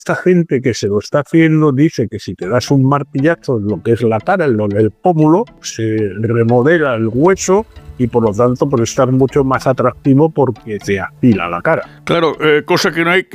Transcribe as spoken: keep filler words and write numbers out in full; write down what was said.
Esta gente que se lo está haciendo dice que si te das un martillazo en lo que es la cara, en lo del pómulo, se remodela el hueso y por lo tanto por estar mucho más atractivo porque se afila la cara. Claro, eh, cosa que no hay